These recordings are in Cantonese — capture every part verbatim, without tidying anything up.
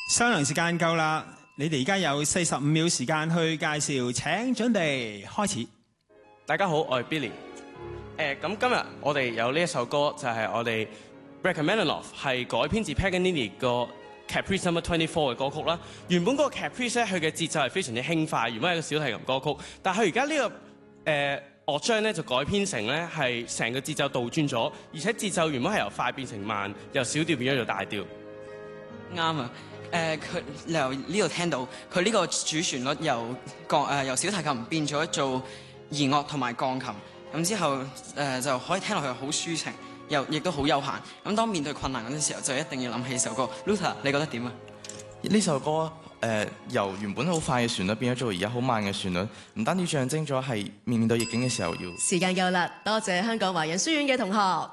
商量時間夠啦，你哋而家有四十五秒時間去介紹，請準備開始。 大家好，我係 Billy。誒，咁今日我哋有呢一首歌，就係、是、我哋 Rachmaninoff 係改編自 Paganini 個 Caprice Number Twenty Four 嘅歌曲啦。原本嗰個 Caprice 咧，佢嘅節奏係非常之輕快，原本係個小提琴歌曲，但係佢而家呢個誒、呃、樂章咧就改編成咧係成個節奏倒轉咗，而且節奏原本係由快變成慢，由小調變咗做大調。 啱啊！誒、呃，佢由呢度聽到佢呢個主旋律由鋼誒、呃、由小提琴變咗做弦樂同埋鋼琴，咁之後誒、呃、就可以聽落去好抒情，又亦都好悠閒。咁當面對困難嗰陣時候，就一定要諗起首歌。Luther， 你覺得點啊？ 呢首歌誒、呃、由原本好快嘅旋律變咗做而家好慢嘅旋律，唔單止象徵咗係面對逆境嘅時候要。 時間夠啦，多謝香港華仁書院嘅同學。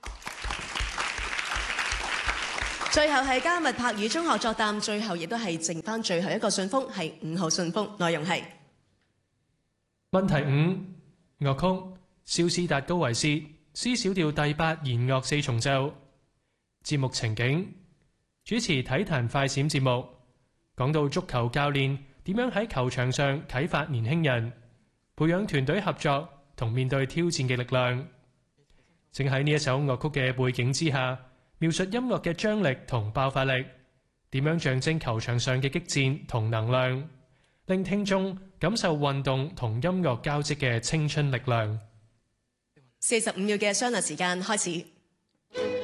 最後係加密柏語中學作答，最後亦都係剩翻最後一個信封，係五號信封，內容係問題五，樂曲肖斯達高維斯 C 小調第八弦樂四重奏。節目情景，主持體壇快閃節目，講到足球教練點樣喺球場上啟發年輕人，培養團隊合作同面對挑戰嘅力量。正喺呢一首樂曲嘅背景之下，描述音樂嘅張力同爆發力，點樣象徵球場上嘅激戰同能量，令聽眾感受運動同音樂交織嘅青春力量。 四十五秒嘅商量時間開始。